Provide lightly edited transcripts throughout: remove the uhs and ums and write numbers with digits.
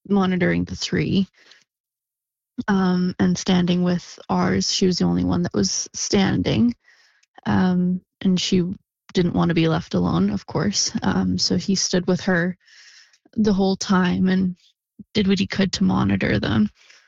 monitoring the three, and standing with ours. She was the only one that was standing, and she didn't want to be left alone, of course. So he stood with her the whole time and did what he could to monitor them.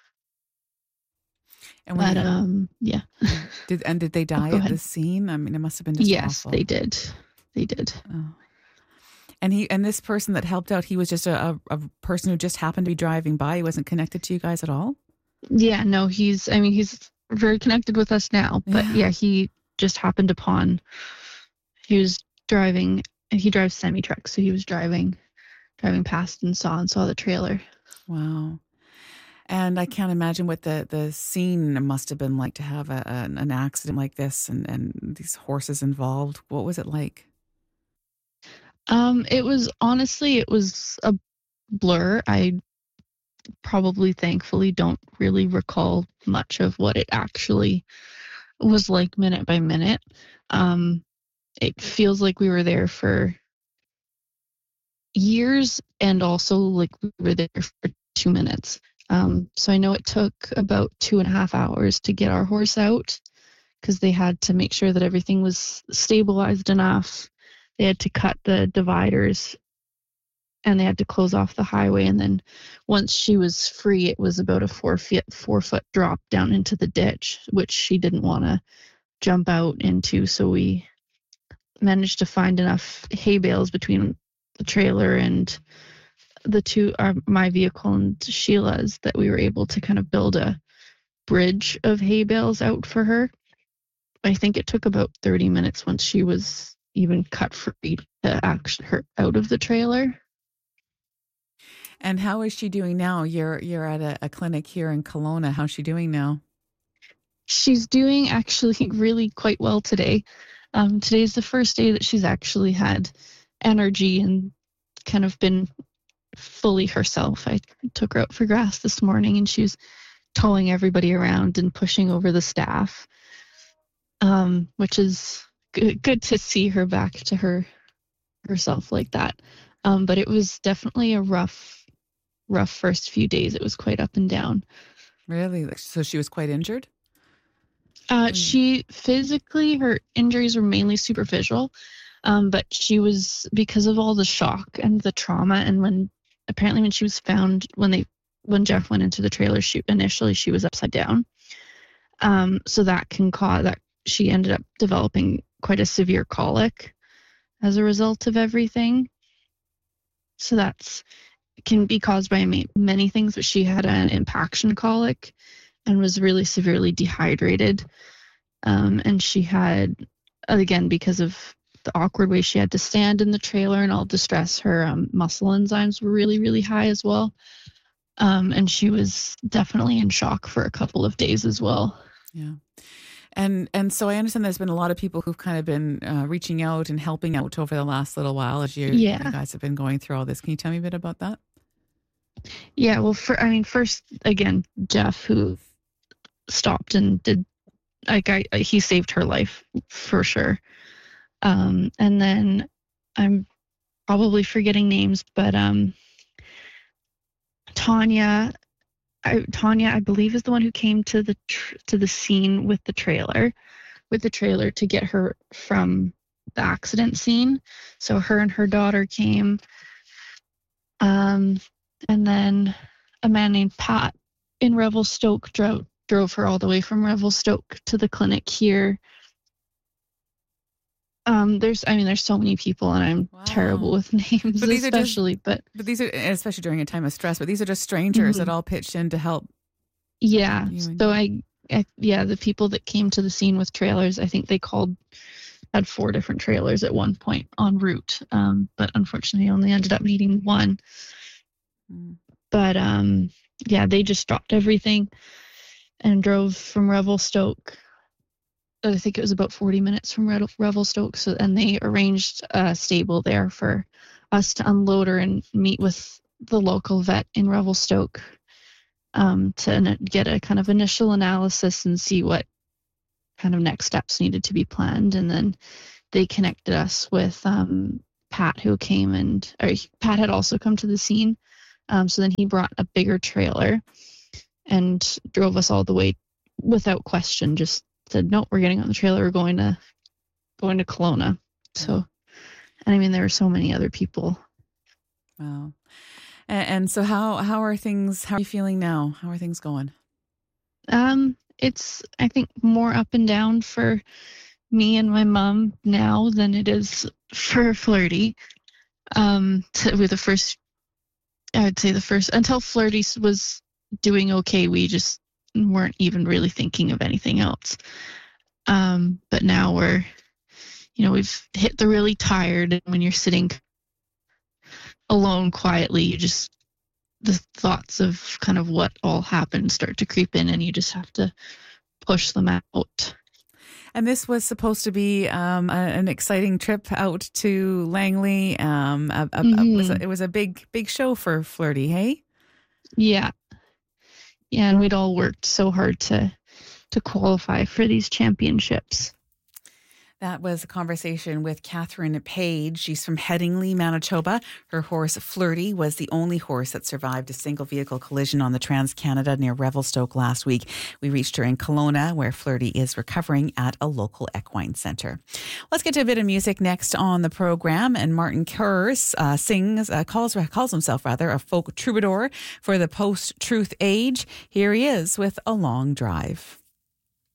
And But yeah. did they Oh, die go at ahead. the scene? I mean, it must have been just Yes, awful. they did. They did. Oh. And this person that helped out, he was just a person who just happened to be driving by. He wasn't connected to you guys at all? Yeah, no, he's very connected with us now, but Yeah. yeah, he just happened upon, he was driving, he drives semi trucks, so he was driving past and saw the trailer. Wow. And I can't imagine what the scene must have been like to have an accident like this and these horses involved. What was it like? It was honestly, it was a blur. I probably thankfully don't really recall much of what it actually was like minute by minute. Um, it feels like we were there for years, and also like we were there for 2 minutes. So I know it took about 2.5 hours to get our horse out, because they had to make sure that everything was stabilized enough. They had to cut the dividers and they had to close off the highway. And then once she was free, it was about a 4 foot drop down into the ditch, which she didn't want to jump out into. So we managed to find enough hay bales between the trailer and the two, my vehicle and Sheila's, that we were able to kind of build a bridge of hay bales out for her. I think it took about 30 minutes once she was even cut free to actually her out of the trailer. And how is she doing now? You're at a clinic here in Kelowna. How's she doing now? She's doing actually really quite well today. Today's the first day that she's actually had energy and kind of been fully herself. I took her out for grass this morning and she was towing everybody around and pushing over the staff, which is good to see her back to herself like that. But it was definitely a rough first few days. It was quite up and down. Really? So she was quite injured? She physically, her injuries were mainly superficial, but she was, because of all the shock and the trauma, and when she was found, when Jeff went into the trailer, she was upside down. So that can cause that she ended up developing quite a severe colic as a result of everything. So that's can be caused by many things, but she had an impaction colic and was really severely dehydrated. And she had, again, because of the awkward way she had to stand in the trailer and all the stress, her muscle enzymes were really, really high as well. And she was definitely in shock for a couple of days as well. Yeah. And so I understand there's been a lot of people who've kind of been reaching out and helping out over the last little while as you Yeah. guys have been going through all this. Can you tell me a bit about that? Yeah. Well, first, again, Jeff, who stopped and did, he saved her life for sure. And then I'm probably forgetting names, but Tanya, I believe, is the one who came to the scene with the trailer to get her from the accident scene. So her and her daughter came, and then a man named Pat in Revelstoke drove her all the way from Revelstoke to the clinic here. There's so many people, and I'm terrible with names, But these especially. are just, but these are, especially during a time of stress. But these are just strangers that all pitched in to help. Yeah. So the people that came to the scene with trailers, I think they had 4 different trailers at one point en route. But unfortunately only ended up needing one. But they just dropped everything and drove from Revelstoke. I think it was about 40 minutes from Revelstoke. So, and they arranged a stable there for us to unload her and meet with the local vet in Revelstoke, to get a kind of initial analysis and see what kind of next steps needed to be planned. And then they connected us with Pat, who came Pat had also come to the scene So then he brought a bigger trailer and drove us all the way without question. Just said, "Nope, we're getting on the trailer. We're going to Kelowna." So, and I mean, there were so many other people. Wow. And so how are things? How are you feeling now? How are things going? It's, I think, more up and down for me and my mom now than it is for Flirty. With the first, I would say the first, until Flirty was doing okay, we just weren't even really thinking of anything else. But now we've hit the really tired, and when you're sitting alone quietly, the thoughts of kind of what all happened start to creep in, and you just have to push them out. And this was supposed to be an exciting trip out to Langley. It was a big show for Flirty, hey? Yeah, and we'd all worked so hard to qualify for these championships. That was a conversation with Catherine Page. She's from Headingley, Manitoba. Her horse, Flirty, was the only horse that survived a single vehicle collision on the Trans-Canada near Revelstoke last week. We reached her in Kelowna, where Flirty is recovering at a local equine centre. Let's get to a bit of music next on the program. And Martin Kerrs calls himself a folk troubadour for the post-truth age. Here he is with A Long Drive.